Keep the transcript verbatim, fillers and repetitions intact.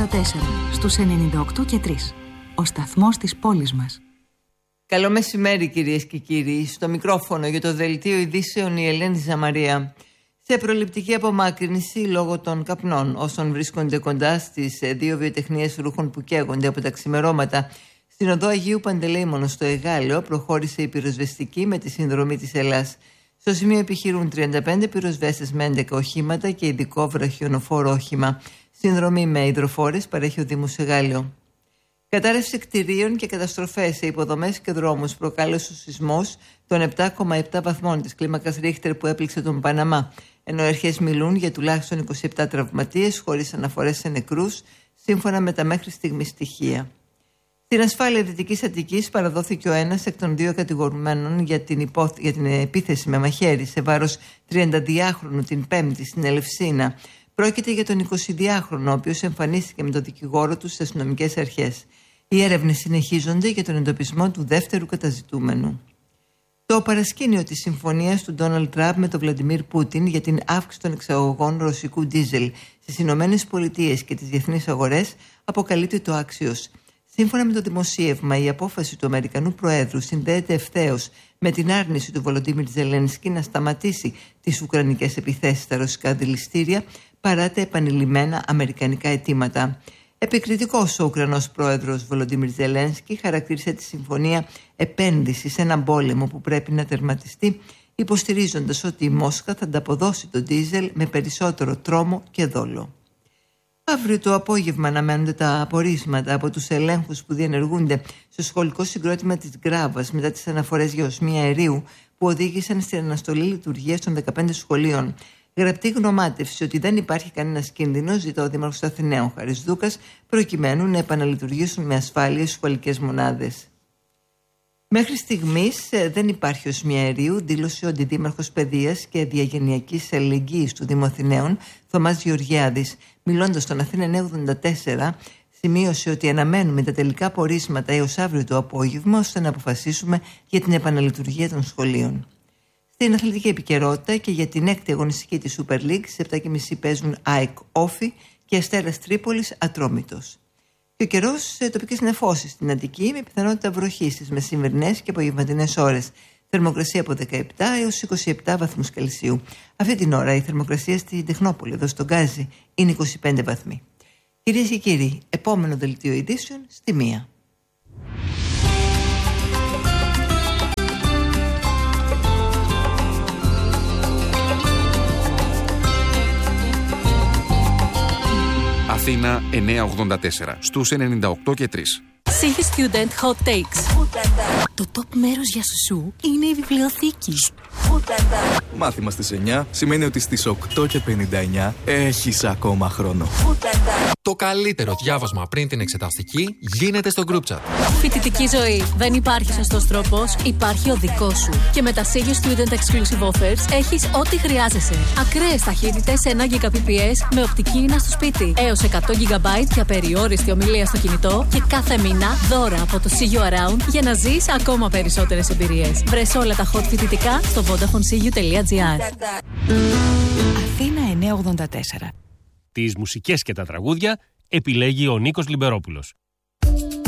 ογδόντα τέσσερα στους ενενήντα οκτώ και τρία. Ο σταθμός της πόλης μας. Καλό μεσημέρι κυρίες και κύριοι. Στο μικρόφωνο για το δελτίο ειδήσεων η Ελένη Ζαμαρία. Σε προληπτική απομάκρυνση λόγω των καπνών όσων βρίσκονται κοντά στις δύο βιοτεχνίες ρούχων που καίγονται από τα ξημερώματα, στην οδό Αγίου Παντελεήμονος στο Εγάλεο προχώρησε η πυροσβεστική με τη συνδρομή της Ελλάς. Στο σημείο επιχειρούν τριάντα πέντε πυροσβέστες με έντεκα οχήματα και ειδικό βραχιονοφόρο όχημα. Συνδρομή με υδροφόρες παρέχει ο Δήμος Εγάλεο. Κατάρρευση κτηρίων και καταστροφές σε υποδομές και δρόμους προκάλεσε ο σεισμός των επτά κόμμα επτά βαθμών της κλίμακας Ρίχτερ που έπληξε τον Παναμά, ενώ οι αρχές μιλούν για τουλάχιστον είκοσι επτά τραυματίες χωρίς αναφορές σε νεκρούς, σύμφωνα με τα μέχρι στιγμής στοιχεία. Στην ασφάλεια Δυτικής Αττικής παραδόθηκε ο ένας εκ των δύο κατηγορουμένων για την, υπόθ... για την επίθεση με μαχαίρι σε βάρος τριανταδυάχρονου την Πέμπτη στην Ελευσίνα. Πρόκειται για τον εικοσιδυάχρονο, ο οποίος εμφανίστηκε με τον δικηγόρο του στις αστυνομικές αρχές. Οι έρευνες συνεχίζονται για τον εντοπισμό του δεύτερου καταζητούμενου. Το παρασκήνιο της συμφωνίας του Ντόναλντ Τραμπ με τον Βλαντιμίρ Πούτιν για την αύξηση των εξαγωγών ρωσικού ντίζελ στις Ηνωμένες Πολιτείες και τις διεθνείς αγορές αποκαλύπτει το άξιος. Σύμφωνα με το δημοσίευμα, η απόφαση του Αμερικανού Προέδρου συνδέεται ευθέως με την άρνηση του Βολοντίμιρ Ζελένσκι να σταματήσει τις ουκρανικές επιθέσεις στα ρωσικά δηληστήρια παρά τα επανειλημμένα αμερικανικά αιτήματα. Επικριτικός ο Ουκρανός πρόεδρος Βολοντίμιρ Ζελένσκι χαρακτήρισε τη συμφωνία επένδυση σε έναν πόλεμο που πρέπει να τερματιστεί, υποστηρίζοντας ότι η Μόσχα θα ανταποδώσει το ντίζελ με περισσότερο τρόμο και δόλο. Αύριο το απόγευμα αναμένονται τα απορίσματα από τους ελέγχους που διενεργούνται στο σχολικό συγκρότημα της Γκράβας μετά τις αναφορές για οσμία αερίου που οδήγησαν στην αναστολή λειτουργίας των δεκαπέντε σχολείων. Γραπτή γνωμάτευση ότι δεν υπάρχει κανένας κίνδυνος ζητά ο Δήμαρχος Αθηναίων Χαρισδούκας προκειμένου να επαναλειτουργήσουν με ασφάλεια οι σχολικές μονάδες. Μέχρι στιγμής δεν υπάρχει οσμία αερίου, δήλωσε ο Αντιδήμαρχος Παιδείας και Διαγενειακής Αλληλεγγύης του Δήμου Αθηναίων, Θωμάς Γεωργιάδης. Μιλώντας στον Αθήνα εννιακόσια ογδόντα τέσσερα, σημείωσε ότι αναμένουμε τα τελικά πορίσματα έως αύριο το απόγευμα ώστε να αποφασίσουμε για την επαναλειτουργία των σχολείων. Στην αθλητική επικαιρότητα και για την έκτη αγωνιστική της Super League, στις επτά και μισή παίζουν ΑΕΚ Όφη και Αστέρας Τρίπολης Ατρόμητος. Και ο καιρός, τοπικές νεφώσεις στην Αττική με πιθανότητα βροχής στις μεσημερινές και απογευματινές ώρες. Θερμοκρασία από δεκαεπτά έως είκοσι επτά βαθμούς Κελσίου. Αυτή την ώρα η θερμοκρασία στην Τεχνόπολη, εδώ στον Γκάζι, είναι είκοσι πέντε βαθμοί. Κυρίες και κύριοι, επόμενο δελτίο ειδήσεων στη μία. Αθήνα εννιακόσια ογδόντα τέσσερα στους ενενήντα οκτώ και τρία. Σίγη Student Hot Takes. Το top μέρος για σουσού είναι η βιβλιοθήκη. Μάθημα στις εννιά σημαίνει ότι στις οκτώ και πενήντα εννιά έχεις ακόμα χρόνο. Το καλύτερο διάβασμα πριν την εξεταστική γίνεται στο group chat. Φοιτητική ζωή. Δεν υπάρχει σωστός τρόπος, υπάρχει ο δικός σου. Και με τα Σίγη Student Exclusive Offers έχεις ό,τι χρειάζεσαι. Ακραίες ταχύτητες ένα Gbps με οπτική ίνα στο σπίτι. Έως εκατό τζι μπι για περιόριστη ομιλία στο κινητό και κάθε μήνα δώρα από το See You Around για να ζεις ακόμα περισσότερες εμπειρίες. Βρες όλα τα hot φοιτητικά στο vodafone c u τελεία g r. Αθήνα εννιακόσια ογδόντα τέσσερα. Τις μουσικές και τα τραγούδια επιλέγει ο Νίκος Λιμπερόπουλος.